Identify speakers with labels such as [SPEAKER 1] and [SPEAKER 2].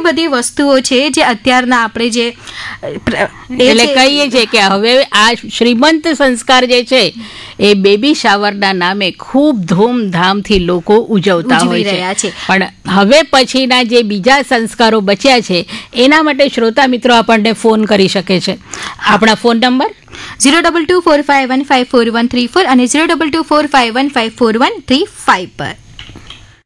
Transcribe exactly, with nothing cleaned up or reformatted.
[SPEAKER 1] બધી વસ્તુઓ છે જે અત્યારના આપણે જે
[SPEAKER 2] એટલે કહીએ છીએ કે હવે આ શ્રીમંત સંસ્કાર જે છે એ બેબી શાવરના નામે ખૂબ ધૂમધામથી લોકો ઉજવતા હોય છે, પણ હવે પછીના જે બીજા સંસ્કારો બચ્યા છે એના માટે શ્રોતા મિત્રો આપણને ફોન કરી શકે છે. આપણા phone number
[SPEAKER 1] zero double two four five one five four one three four અને zero double two four five one five four one three five પર.